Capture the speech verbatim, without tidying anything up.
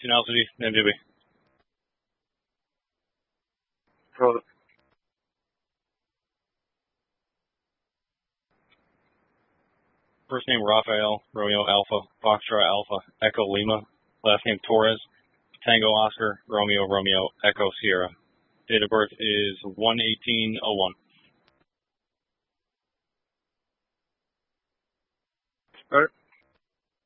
Nationality, M D B. Pro. First name Rafael, Romeo Alpha, Foxtrot Alpha, Echo Lima. Last name Torres, Tango Oscar, Romeo Romeo, Echo Sierra. Date of birth is one eighteen oh one. Start.